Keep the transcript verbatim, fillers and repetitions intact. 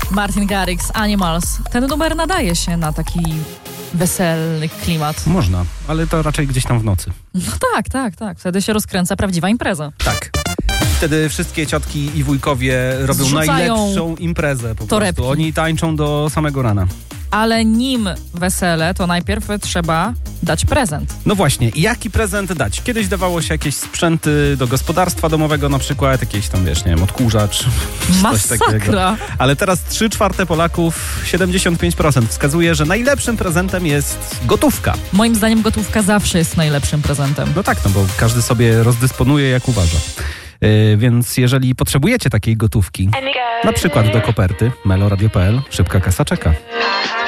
Martin Garrix, Animals. Ten numer nadaje się na taki weselny klimat. Można, ale to raczej gdzieś tam w nocy. No tak, tak, tak. Wtedy się rozkręca prawdziwa impreza. Tak. Wtedy wszystkie ciotki i wujkowie robią Zrzucają najlepszą imprezę po torebki. prostu. Oni tańczą do samego rana. Ale nim wesele, to najpierw trzeba dać prezent. No właśnie, jaki prezent dać? Kiedyś dawało się jakieś sprzęty do gospodarstwa domowego, na przykład jakieś tam, wiesz, nie wiem, odkurzacz, coś takiego. Masakra. Ale teraz trzy czwarte Polaków, siedemdziesiąt pięć procent wskazuje, że najlepszym prezentem jest gotówka. Moim zdaniem gotówka zawsze jest najlepszym prezentem. No tak, no bo każdy sobie rozdysponuje jak uważa. Yy, więc jeżeli potrzebujecie takiej gotówki, na przykład do koperty, melo radio kropka p l, szybka kasa czeka.